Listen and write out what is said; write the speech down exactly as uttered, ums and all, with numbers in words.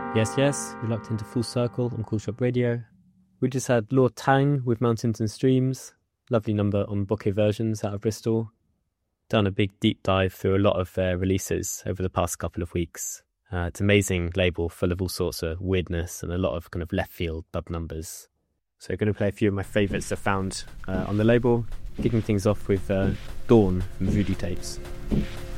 Yes, yes, we locked into Full Circle on Cool Shop Radio. We just had Lord Tang with Mountains and Streams, lovely number on Bokeh Versions out of Bristol. Done a big deep dive through a lot of their releases over the past couple of weeks. Uh, it's an amazing label full of all sorts of weirdness and a lot of kind of left field dub numbers. So I'm going to play a few of my favourites I found uh, on the label, kicking things off with uh, Dawn from Voodoo Tapes.